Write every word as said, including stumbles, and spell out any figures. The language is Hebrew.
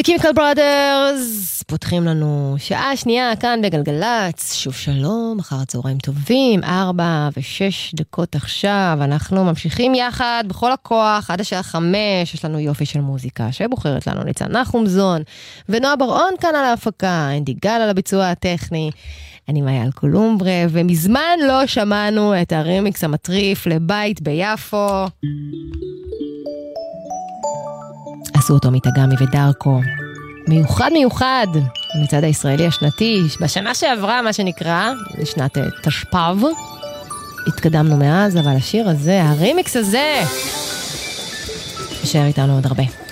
Chemical Brothers פותחים לנו שעה שנייה כאן בגלגלץ. שוב שלום, אחר הצהריים טובים, ארבע ושש דקות עכשיו. אנחנו ממשיכים יחד בכל הכוח עד השעה חמש. יש לנו יופי של מוזיקה שבוחרת לנו ניצן נחומזון ונועה בר-און כאן על ההפקה, אנדי גל על הביצוע הטכני. אני מאיה קולומברה, ומזמן לא שמענו את הרימיקס המטריף לבית ביפו. עשו אותו מתגמי ודרקו. מיוחד מיוחד, מצד הישראלי השנתי, בשנה שעברה מה שנקרא, לשנת תשפ"ב. התקדמנו מאז, אבל השיר הזה, הרימיקס הזה, יישאר איתנו עוד הרבה.